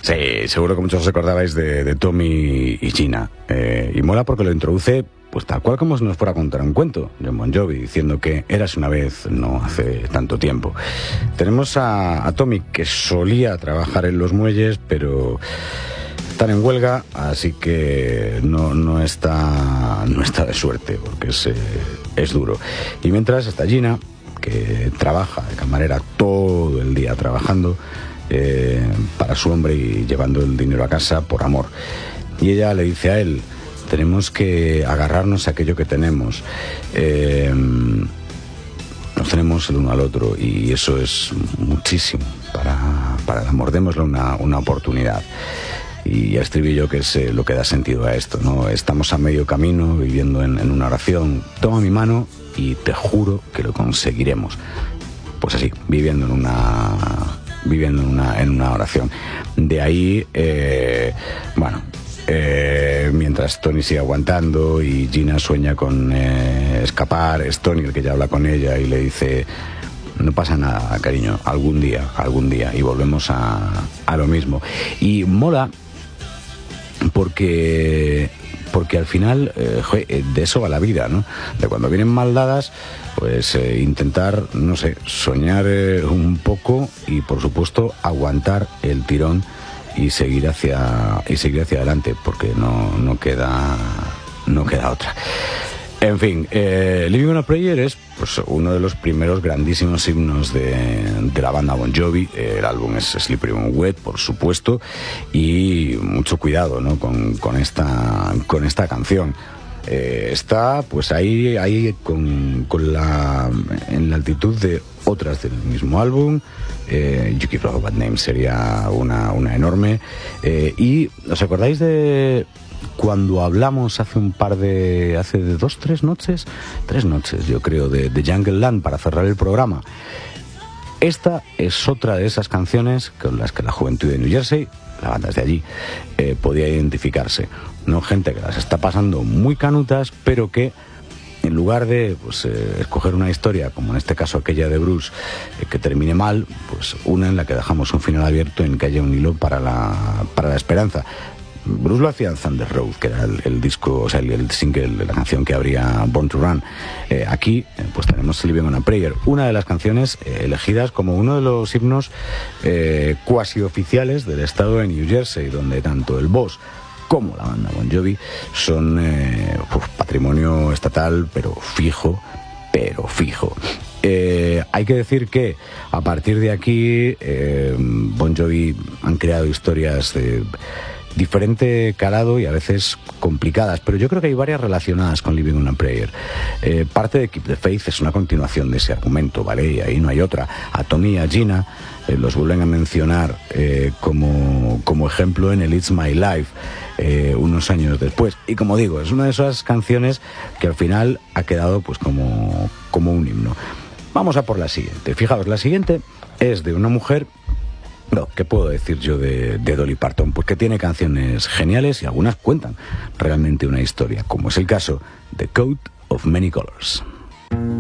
Sí, seguro que muchos os acordabais de Tommy y Gina. Y mola porque lo introduce, pues tal cual como si nos fuera a contar un cuento, Jon Bon Jovi, diciendo que érase una vez, no hace tanto tiempo. Tenemos a Tommy, que solía trabajar en los muelles, pero están en huelga, así que no está de suerte, porque es duro. Y mientras está Gina, que trabaja de camarera todo el día trabajando para su hombre y llevando el dinero a casa por amor. Y ella le dice a él: tenemos que agarrarnos a aquello que tenemos. Nos tenemos el uno al otro, y eso es muchísimo para el amor. Démosle una oportunidad. Y el estribillo, que es lo que da sentido a esto, ¿no? Estamos a medio camino viviendo en una oración. Toma mi mano y te juro que lo conseguiremos. Pues así, viviendo en una oración. De ahí, mientras Tony sigue aguantando y Gina sueña con escapar, es Tony el que ya habla con ella y le dice: no pasa nada, cariño, algún día, y volvemos a lo mismo. Y mola porque al final de eso va la vida, ¿no? De cuando vienen mal dadas, pues intentar, no sé, soñar un poco y por supuesto aguantar el tirón y seguir hacia adelante, porque no queda otra. En fin, Living on a Prayer es pues uno de los primeros grandísimos himnos de la banda Bon Jovi. El álbum es Slippery When Wet, por supuesto, y mucho cuidado, ¿no? con esta canción. Está pues ahí en la altitud de otras del mismo álbum. You Give Love a Bad Name sería una enorme. Y ¿os acordáis de cuando hablamos hace 3 noches yo creo, de Jungle Land, para cerrar el programa? Esta es otra de esas canciones con las que la juventud de New Jersey, la banda es de allí, podía identificarse, ¿no? Gente que las está pasando muy canutas, pero que en lugar de escoger una historia, como en este caso aquella de Bruce, que termine mal, pues una en la que dejamos un final abierto, en que haya un hilo para la esperanza. Bruce lo hacía en Thunder Road, que era el disco, o sea, el single de la canción que abría Born to Run. Aquí pues tenemos Living on a Prayer, una de las canciones elegidas como uno de los himnos cuasi oficiales del estado de New Jersey, donde tanto el boss como la banda Bon Jovi son patrimonio estatal, pero fijo. Hay que decir que a partir de aquí Bon Jovi han creado historias de diferente calado y a veces complicadas, pero yo creo que hay varias relacionadas con Living on a Prayer. Parte de Keep the Faith es una continuación de ese argumento, ¿vale? Y ahí no hay otra. A Tommy y a Gina los vuelven a mencionar como ejemplo en el It's My Life unos años después. Y como digo, es una de esas canciones que al final ha quedado pues como un himno. Vamos a por la siguiente. Fijaos, la siguiente es de una mujer. No, ¿qué puedo decir yo de Dolly Parton? Pues que tiene canciones geniales y algunas cuentan realmente una historia, como es el caso de Coat of Many Colors.